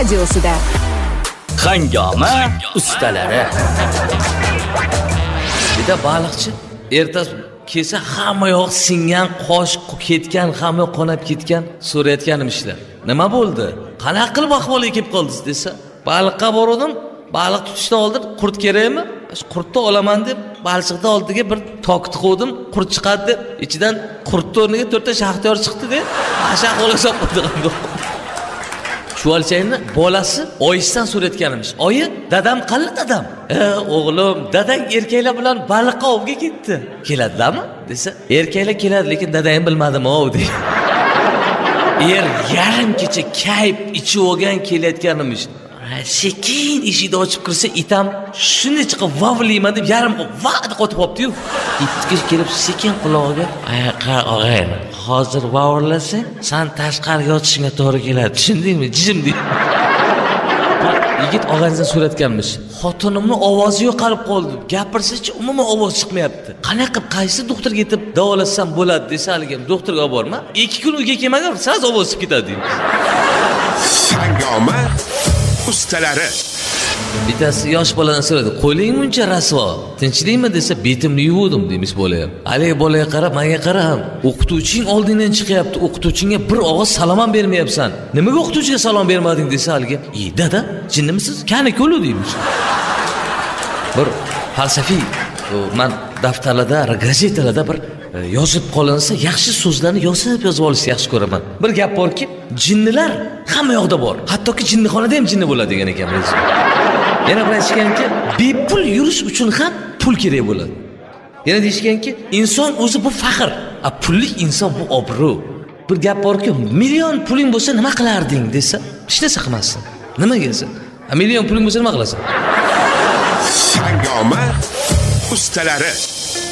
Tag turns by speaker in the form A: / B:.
A: radiosida.
B: Hangoma ustalari. Bitta baliqchi ertasi kelsa hamma yoq singan, qosh ketgan, hamma qonab ketgan, so'rayotganimishlar. Nima bo'ldi? Qanaqa qilib ahvoliga kelib qoldingiz desa, baliqqa bordim, baliq tutishdan oldin qurt kerakmi? Qurtni olaman deb balchiqni oldiga bir tokni qo'ydim, qurt chiqadi deb, ichidan qurtni o'rniga 4 ta shaxtyor chiqdi deb, ashaq olasa qo'ydim. Chuvalchayni bolasi oyisidan so'rayotganimiz. Oyi, dadam qalli dadam. O'g'lim, dadang erkaklar bilan baliqqa ovga ketdi. Keladimi? desa, erkaklar keladi, lekin dadang bilmadim-ov deydi. Yarim kecha kayf ichib olgan kelayotganimiz. Sekin eshikni ochib kirsa, itam shuni chiqib vavliyman deb yarim vaqt qotib qopti-yu. Itga kelib sekin qulog'iga, "Qara og'ayni, hozir vavlasang, sen tashqariga yotishingga to'g'ri keladi. Tushundingmi, jijim?" deydi. Yigit og'aynidan so'ratganmiz. Xotinimning ovozi yo'qolib qoldi. Gapirsa-chi, umuman ovoz chiqmayapti. Qanaqa qilib qaysi doktorga yetib davolasam bo'ladi desa, haligim doktorga olib borma. 2 kun uyga kelmagan, saz ovoz chiqib ketadi deymiz.
C: Hangoma ustalari.
B: Bittasi yosh boladan so'radi, "Qo'ling muncha rasvo, tinchlikmi?" desa, "Betimni yuvdim" deymiz bolaga. Haligi bolaga qarab, menga qara ham. O'qituvching oldingdan chiqyapti, o'qituvchinga bir og'iz salom ham bermayapsan. Nimaga o'qituvchiga salom bermading desa, haligi, "Dada, jinnimisiz? Kani-ko'lu" deymiz. Bir falsafiy, men daftarlarda, gazetalarda bir yozib qolinsa, yaxshi so'zlarni yozib olishni yaxshi ko'raman. Bir gap borki, jinnilar hamma yoqda bor. Hattoki jinnixonada ham jinni bo'ladi degan ekanmiz. Yana bir aytishganki, bepul yurish uchun ham pul kerak bo'ladi. Yana deyishganki, inson o'zi bu faxr, pullik inson bu obro'. Bir gap borki, million puling bo'lsa nima qilarding desa, hech narsa qilmassin. Nimaga desa, million puling bo'lsa nima qilasan?
C: Hangoma ustalari.